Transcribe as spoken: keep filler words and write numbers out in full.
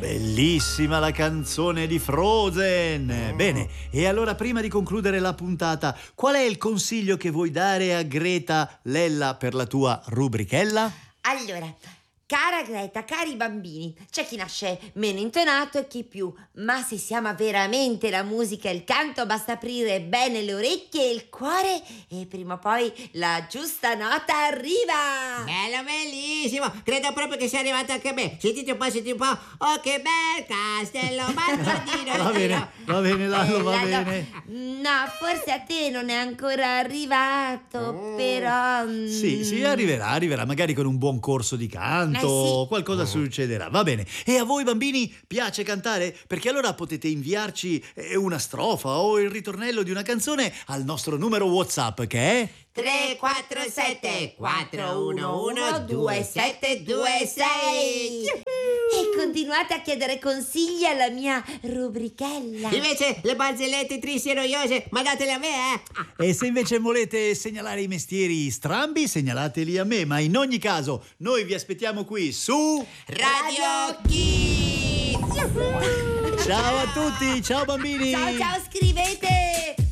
Bellissima la canzone di Frozen! Bene, e allora prima di concludere la puntata, qual è il consiglio che vuoi dare a Greta Lella per la tua rubrichella? Allora, cara Greta, cari bambini, c'è chi nasce meno intonato e chi più, ma se si ama veramente la musica e il canto basta aprire bene le orecchie e il cuore e prima o poi la giusta nota arriva! Bello, bellissimo! Credo proprio che sia arrivato anche a me. Sentite un po', sentite un po'. Oh, che bel castello, Bernardino! Va bene, va bene, Lalo, va Eh, Lalo, bene. No, forse a te non è ancora arrivato, Mm. però... mm, Sì, sì, arriverà, arriverà, magari con un buon corso di canto, Eh, sì. qualcosa succederà, va bene. E a voi bambini piace cantare? Perché allora potete inviarci eh, una strofa o il ritornello di una canzone al nostro numero WhatsApp che è... tre quattro sette quattro uno uno due sette due sei. E continuate a chiedere consigli alla mia rubrichella. Invece le barzellette tristi e noiose, mandatele a me, eh! E se invece volete segnalare i mestieri strambi, segnalateli a me, ma in ogni caso noi vi aspettiamo qui su... Radio Kids! Ciao a tutti, ciao bambini! Ciao ciao, scrivete!